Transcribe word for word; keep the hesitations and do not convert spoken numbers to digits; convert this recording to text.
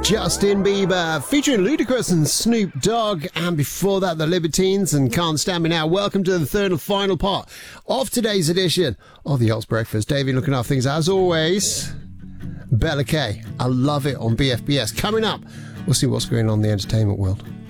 Justin Bieber featuring Ludacris and Snoop Dogg, and before that the Libertines and Can't Stand Me Now. Welcome to the third and final part of today's edition of the Ox Breakfast. Davey looking after things as always. Bella K, I Love It on B F B S. Coming up, we'll see what's going on in the entertainment world.